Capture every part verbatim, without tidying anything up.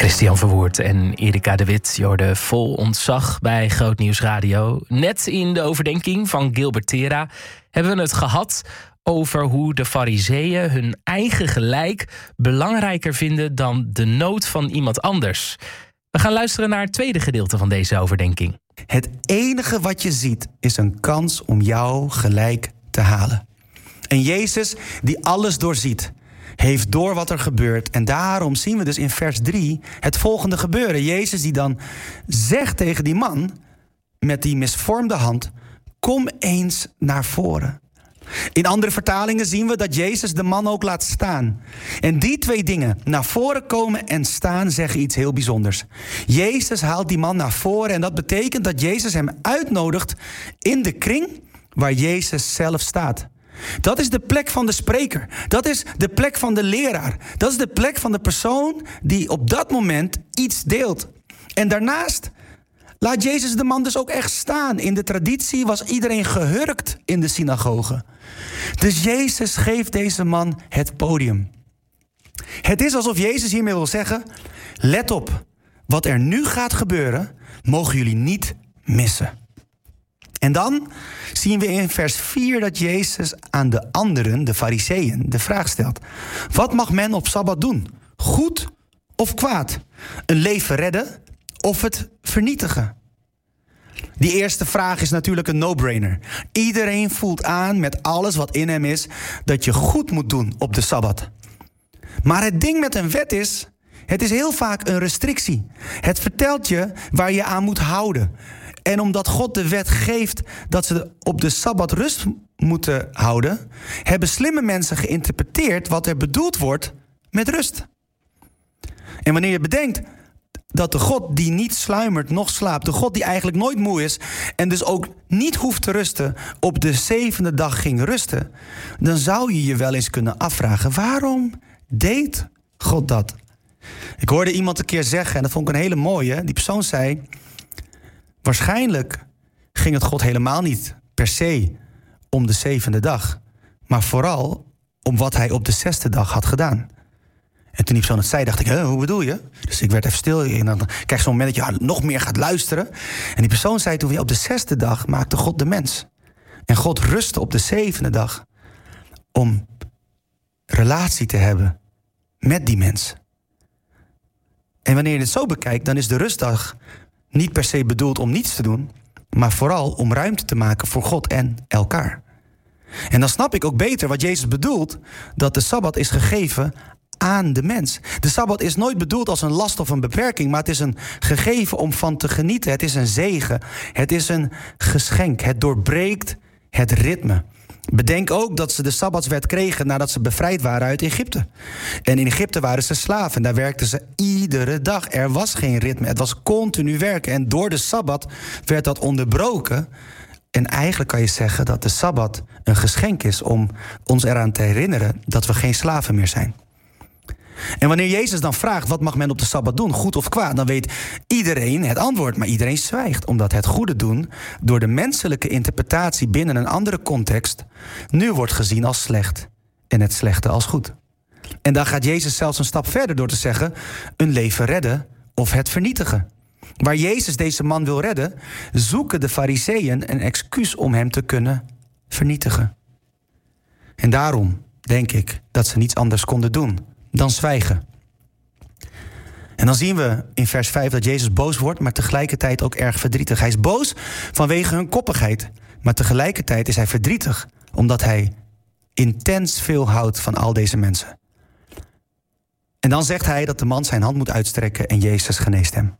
Christian Verwoerd en Erika de Wit, je hoorde Vol Ontzag bij Groot Nieuws Radio. Net in de overdenking van Gilbert Thera hebben we het gehad over hoe de Farizeeën hun eigen gelijk belangrijker vinden dan de nood van iemand anders. We gaan luisteren naar het tweede gedeelte van deze overdenking. Het enige wat je ziet is een kans om jou gelijk te halen. En Jezus, die alles doorziet, heeft door wat er gebeurt. En daarom zien we dus in vers drie het volgende gebeuren. Jezus die dan zegt tegen die man met die misvormde hand: kom eens naar voren. In andere vertalingen zien we dat Jezus de man ook laat staan. En die twee dingen, naar voren komen en staan, zeggen iets heel bijzonders. Jezus haalt die man naar voren en dat betekent dat Jezus hem uitnodigt in de kring waar Jezus zelf staat. Dat is de plek van de spreker. Dat is de plek van de leraar. Dat is de plek van de persoon die op dat moment iets deelt. En daarnaast laat Jezus de man dus ook echt staan. In de traditie was iedereen gehurkt in de synagoge. Dus Jezus geeft deze man het podium. Het is alsof Jezus hiermee wil zeggen: let op, wat er nu gaat gebeuren, mogen jullie niet missen. En dan zien we in vers vier dat Jezus aan de anderen, de Farizeeën, de vraag stelt: wat mag men op Sabbat doen? Goed of kwaad? Een leven redden of het vernietigen? Die eerste vraag is natuurlijk een no-brainer. Iedereen voelt aan met alles wat in hem is dat je goed moet doen op de Sabbat. Maar het ding met een wet is, het is heel vaak een restrictie. Het vertelt je waar je aan moet houden. En omdat God de wet geeft dat ze op de Sabbat rust moeten houden, hebben slimme mensen geïnterpreteerd wat er bedoeld wordt met rust. En wanneer je bedenkt dat de God die niet sluimert, noch slaapt, de God die eigenlijk nooit moe is en dus ook niet hoeft te rusten, op de zevende dag ging rusten, dan zou je je wel eens kunnen afvragen: waarom deed God dat? Ik hoorde iemand een keer zeggen, en dat vond ik een hele mooie, die persoon zei: waarschijnlijk ging het God helemaal niet per se om de zevende dag, maar vooral om wat hij op de zesde dag had gedaan. En toen die persoon het zei, dacht ik: huh, hoe bedoel je? Dus ik werd even stil en dan krijg je zo'n moment dat je nog meer gaat luisteren. En die persoon zei toen: op de zesde dag maakte God de mens. En God rustte op de zevende dag om relatie te hebben met die mens. En wanneer je het zo bekijkt, dan is de rustdag niet per se bedoeld om niets te doen, maar vooral om ruimte te maken voor God en elkaar. En dan snap ik ook beter wat Jezus bedoelt, dat de Sabbat is gegeven aan de mens. De Sabbat is nooit bedoeld als een last of een beperking, maar het is een gegeven om van te genieten. Het is een zegen. Het is een geschenk. Het doorbreekt het ritme. Bedenk ook dat ze de Sabbatswet kregen nadat ze bevrijd waren uit Egypte. En in Egypte waren ze slaven en daar werkten ze iedere dag. Er was geen ritme, het was continu werken. En door de Sabbat werd dat onderbroken. En eigenlijk kan je zeggen dat de Sabbat een geschenk is om ons eraan te herinneren dat we geen slaven meer zijn. En wanneer Jezus dan vraagt: wat mag men op de Sabbat doen, goed of kwaad, dan weet iedereen het antwoord, maar iedereen zwijgt, omdat het goede doen door de menselijke interpretatie binnen een andere context nu wordt gezien als slecht en het slechte als goed. En dan gaat Jezus zelfs een stap verder door te zeggen: een leven redden of het vernietigen. Waar Jezus deze man wil redden, zoeken de Farizeeën een excuus om hem te kunnen vernietigen. En daarom denk ik dat ze niets anders konden doen dan zwijgen. En dan zien we in vers vijf dat Jezus boos wordt, maar tegelijkertijd ook erg verdrietig. Hij is boos vanwege hun koppigheid, maar tegelijkertijd is hij verdrietig omdat hij intens veel houdt van al deze mensen. En dan zegt hij dat de man zijn hand moet uitstrekken en Jezus geneest hem.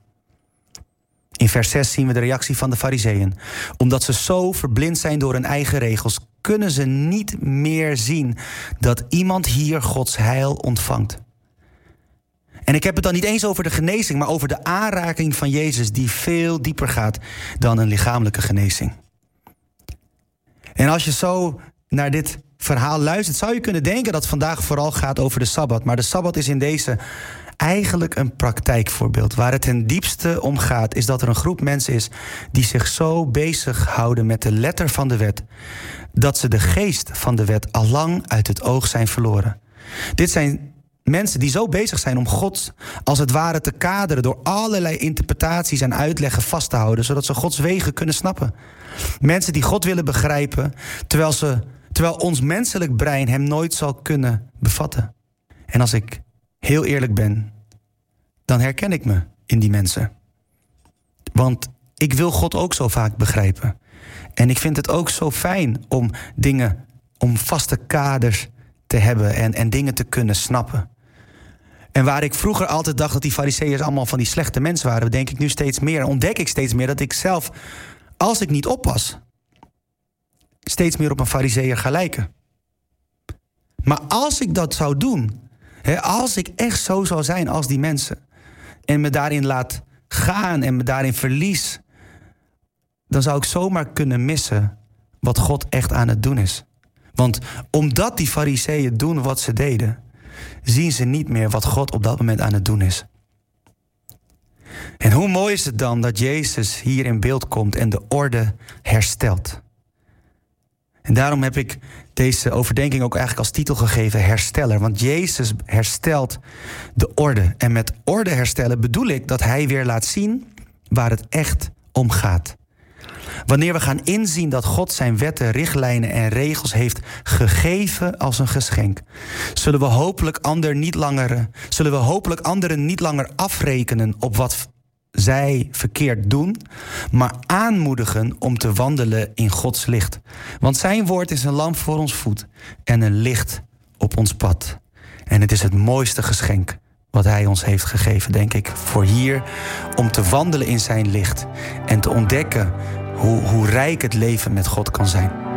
In vers zes zien we de reactie van de Farizeeën. Omdat ze zo verblind zijn door hun eigen regels, kunnen ze niet meer zien dat iemand hier Gods heil ontvangt. En ik heb het dan niet eens over de genezing, maar over de aanraking van Jezus die veel dieper gaat dan een lichamelijke genezing. En als je zo naar dit verhaal luistert, zou je kunnen denken dat het vandaag vooral gaat over de Sabbat. Maar de Sabbat is in deze eigenlijk een praktijkvoorbeeld. Waar het ten diepste om gaat, is dat er een groep mensen is die zich zo bezighouden met de letter van de wet, dat ze de geest van de wet al lang uit het oog zijn verloren. Dit zijn Mensen die zo bezig zijn om God als het ware te kaderen door allerlei interpretaties en uitleggen vast te houden, zodat ze Gods wegen kunnen snappen. Mensen die God willen begrijpen, terwijl, ze, terwijl ons menselijk brein hem nooit zal kunnen bevatten. En als ik heel eerlijk ben, dan herken ik me in die mensen. Want ik wil God ook zo vaak begrijpen. En ik vind het ook zo fijn om dingen, om vaste kaders te hebben en, en dingen te kunnen snappen. En waar ik vroeger altijd dacht dat die fariseeërs allemaal van die slechte mensen waren, denk ik nu steeds meer, ontdek ik steeds meer dat ik zelf, als ik niet oppas, steeds meer op een fariseeër ga lijken. Maar als ik dat zou doen, hè, als ik echt zo zou zijn als die mensen en me daarin laat gaan en me daarin verlies, dan zou ik zomaar kunnen missen wat God echt aan het doen is. Want omdat die fariseeën doen wat ze deden, zien ze niet meer wat God op dat moment aan het doen is. En hoe mooi is het dan dat Jezus hier in beeld komt en de orde herstelt. En daarom heb ik deze overdenking ook eigenlijk als titel gegeven, hersteller. Want Jezus herstelt de orde. En met orde herstellen bedoel ik dat hij weer laat zien waar het echt om gaat. Wanneer we gaan inzien dat God zijn wetten, richtlijnen en regels heeft gegeven als een geschenk, zullen we hopelijk anderen niet langer, zullen we hopelijk anderen niet langer afrekenen op wat zij verkeerd doen, maar aanmoedigen om te wandelen in Gods licht. Want zijn woord is een lamp voor ons voet en een licht op ons pad. En het is het mooiste geschenk wat hij ons heeft gegeven, denk ik, voor hier, om te wandelen in zijn licht en te ontdekken hoe, hoe rijk het leven met God kan zijn.